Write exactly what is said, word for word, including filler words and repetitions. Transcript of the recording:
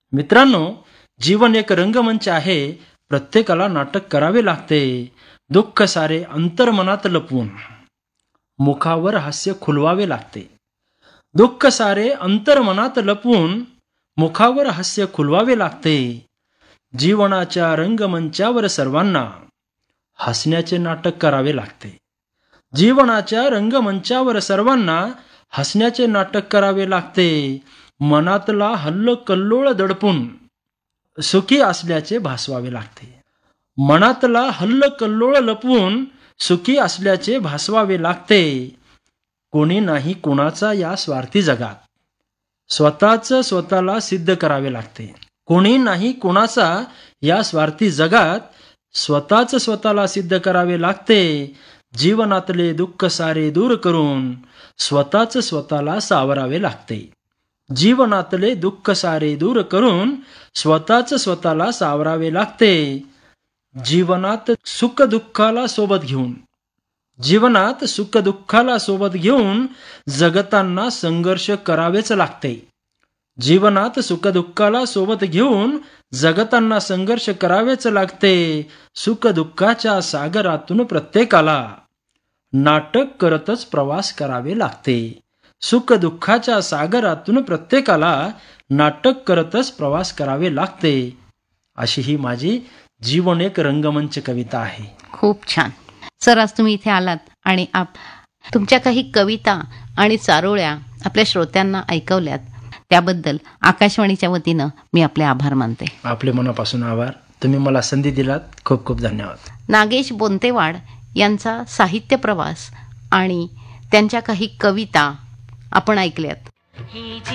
मित्रांनो, जीवन एक रंगमंच आहे. प्रत्येकाला नाटक करावे लागते. दुःख सारे अंतर्मनात लपवून मुखावर हास्य खुलवावे लागते. दुःख सारे अंतर्मनात लपवून मुखावर हास्य खुलवावे लागते. जीवनाच्या रंगमंचावर सर्वांना हसण्याचे नाटक करावे लागते. जीवनाच्या रंगमंचावर सर्वांना हसण्याचे नाटक करावे लागते. मनातला हल्ल कल्लोळ दडपून सुखी असल्याचे भासवावे लागते. मनातला हल्ल कल्लोळ लपवून सुखी असल्याचे भासवावे लागते. कोणी नाही कोणाचा या स्वार्थी जगात, स्वतःच स्वतःला सिद्ध करावे लागते. कोणी नाही कोणाचा या स्वार्थी जगात, स्वतःच स्वतःला सिद्ध करावे लागते. जीवनातले दुःख सारे दूर करून स्वतःच स्वतःला सावरावे लागते. जीवनातले दुःख सारे दूर करून स्वतःच स्वतःला सावरावे लागते. जीवनात सुख दुःखाला सोबत घेऊन जीवनात सुख दुःखाला सोबत घेऊन जगताना संघर्ष करावेच लागते. जीवनात सुख दुःखाला सोबत घेऊन जगताना संघर्ष करावेच लागते. सुख दुःखाच्या सागरातून प्रत्येकाला नाटक करतच प्रवास करावे लागते. सुख दुःखाच्या सागरातून प्रत्येकाला नाटक करतच प्रवास करावे लागते. अशी ही माझी जीवन एक रंगमंच कविता आहे. खूप छान सर, आज तुम्ही इथे आलात आणि आप तुमच्या काही कविता आणि चारोळ्या आपल्या श्रोत्यांना ऐकवल्यात, त्याबद्दल आकाशवाणीच्या वतीनं मी आपले आभार मानते. आपले मनापासून आभार. तुम्ही मला संधी दिलात, खूप खूप धन्यवाद. नागेश बोंतेवाड यांचा साहित्य प्रवास आणि त्यांच्या काही कविता आपण ऐकल्यात.